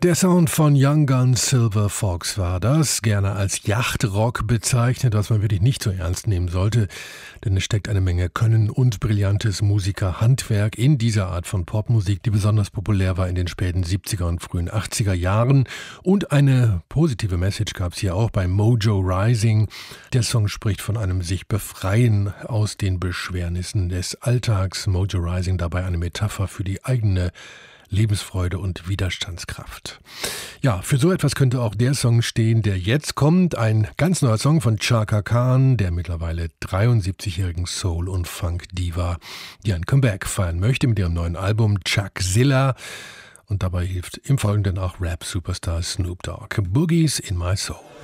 Der Sound von Young Guns Silver Fox war das, gerne als Yachtrock bezeichnet, was man wirklich nicht so ernst nehmen sollte, denn es steckt eine Menge Können und brillantes Musikerhandwerk in dieser Art von Popmusik, die besonders populär war in den späten 70er und frühen 80er Jahren. Und eine positive Message gab es hier auch bei Mojo Rising. Der Song spricht von einem sich befreien aus den Beschwernissen des Alltags. Mojo Rising dabei eine Metapher für die eigene Lebensfreude und Widerstandskraft. Ja, für so etwas könnte auch der Song stehen, der jetzt kommt. Ein ganz neuer Song von Chaka Khan, der mittlerweile 73-jährigen Soul- und Funk-Diva, die ein Comeback feiern möchte mit ihrem neuen Album Chuckzilla. Und dabei hilft im Folgenden auch Rap-Superstar Snoop Dogg. Boogies in My Soul.